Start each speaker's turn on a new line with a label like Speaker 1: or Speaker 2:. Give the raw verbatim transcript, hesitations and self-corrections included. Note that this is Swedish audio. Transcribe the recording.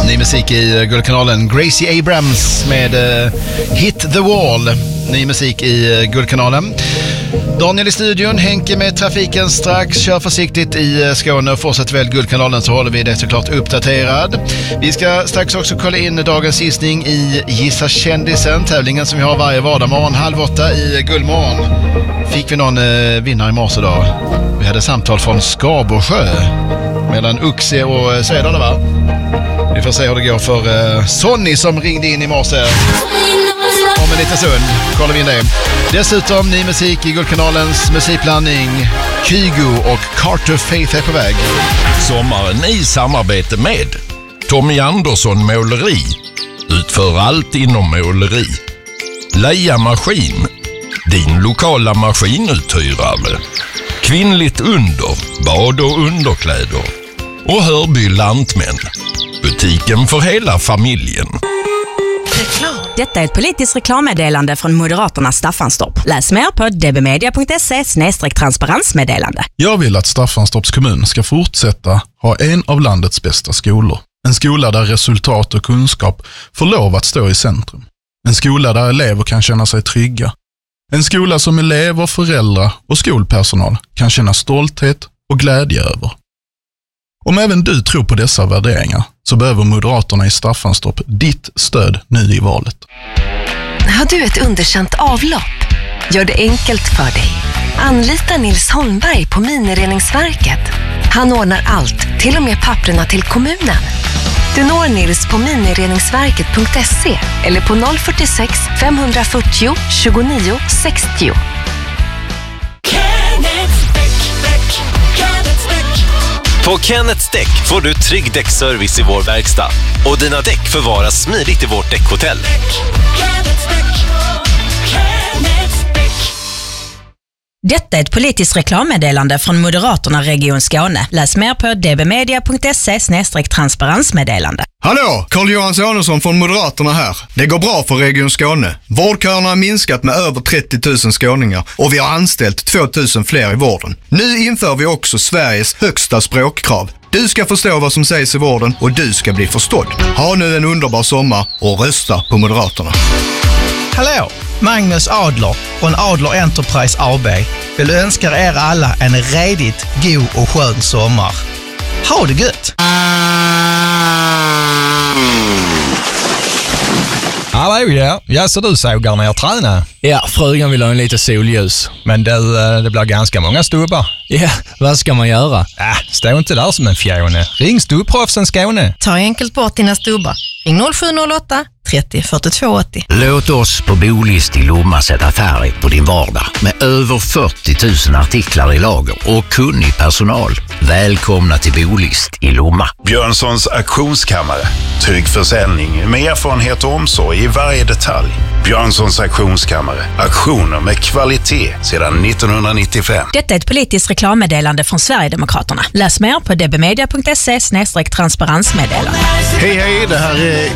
Speaker 1: Ny musik i Guldkanalen. Gracie Abrams med uh, Hit the Wall. Ny musik i uh, Guldkanalen. Daniel i studion, Henke med trafiken strax. Kör försiktigt i Skåne och fortsätt väl Guldkanalen så håller vi det såklart uppdaterad. Vi ska strax också kolla in dagens gissning i Gissa kändisen, tävlingen som vi har varje vardag morgon halv åtta i Guldmorgon. Fick vi någon eh, vinnare i morse då? Vi hade samtal från Skabersjö mellan Uxe och Söderna, va? Vi får se hur det går för eh, Sonny som ringde in i morse. Om en liten stund kollar vi in det. Dessutom ny musik i Guldkanalens musikblandning. Kygo och Carter Faith är på väg.
Speaker 2: Sommaren i samarbete med Tommy Andersson Måleri. Utför allt inom måleri. Leia Maskin. Din lokala maskinuthyrare. Kvinnligt under. Bad och underkläder. Och Hörby Lantmän. Butiken för hela familjen.
Speaker 3: Detta är ett politiskt reklammeddelande från Moderaternas Staffanstorp. Läs mer på dbmedia.se snedstreck transparensmeddelande.
Speaker 4: Jag vill att Staffanstorps kommun ska fortsätta ha en av landets bästa skolor. En skola där resultat och kunskap får lov att stå i centrum. En skola där elever kan känna sig trygga. En skola som elever, föräldrar och skolpersonal kan känna stolthet och glädje över. Om även du tror på dessa värderingar så behöver Moderaterna i Staffanstorp ditt stöd nu i valet.
Speaker 5: Har du ett underkänt avlopp? Gör det enkelt för dig. Anlita Nils Holmberg på Minireningsverket. Han ordnar allt, till och med papperna till kommunen. Du når Nils på minireningsverket punkt se eller på noll fyrtiosex femhundrafyrtio tjugonio sextio.
Speaker 6: På Kenneths Däck får du trygg däckservice i vår verkstad. Och dina däck förvaras smidigt i vårt däckhotell.
Speaker 3: Detta är ett politiskt reklammeddelande från Moderaterna Region Skåne. Läs mer på dbmedia.se snedstreck transparensmeddelande.
Speaker 7: Hallå, Carl-Johan Sonesson från Moderaterna här. Det går bra för Region Skåne. Vårdköerna har minskat med över trettio tusen skåningar och vi har anställt två tusen fler i vården. Nu inför vi också Sveriges högsta språkkrav. Du ska förstå vad som sägs i vården och du ska bli förstådd. Ha nu en underbar sommar och rösta på Moderaterna.
Speaker 8: Hallå, Magnus Adler från Adler Enterprise A B vill önska er alla en redigt god och skön sommar. Ha det gött!
Speaker 9: Hallå, ja. Ja, så du sågar ner träna?
Speaker 10: Ja, frugan vill ha en lite solljus.
Speaker 9: Men det, det blir ganska många stubbar.
Speaker 10: Ja, vad ska man göra?
Speaker 9: Äh, stå inte där som en fjone. Ring Stubbproffsen Skåne.
Speaker 11: Ta enkelt bort dina stubbar. Ring noll sju noll åtta trettio fyrtiotvå åttio.
Speaker 12: Låt oss på Bolist i Lomma sätta färg på din vardag. Med över fyrtio tusen artiklar i lager och kunnig personal. Välkomna till Bolist i Lomma.
Speaker 13: Björnssons auktionskammare. Trygg försäljning med erfarenhet och omsorg i varje detalj. Björnssons auktionskammare. Auktioner med kvalitet sedan nittonhundranittiofem.
Speaker 3: Detta är ett politiskt reklammeddelande från Sverigedemokraterna. Läs mer på dbmedia.se snedstreck transparensmeddelande.
Speaker 1: Hej hej, det här är